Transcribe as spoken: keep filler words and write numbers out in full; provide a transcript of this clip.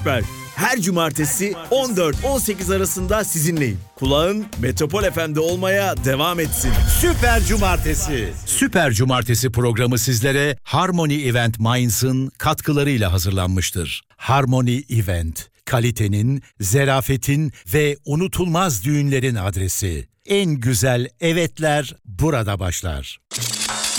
Süper. Her cumartesi on dört on sekiz arasında sizinleyim. Kulağın Metropol F M'de olmaya devam etsin. Süper Cumartesi. Süper Cumartesi programı sizlere Harmony Event Mainz'ın katkılarıyla hazırlanmıştır. Harmony Event, kalitenin, zerafetin ve unutulmaz düğünlerin adresi. En güzel evetler burada başlar.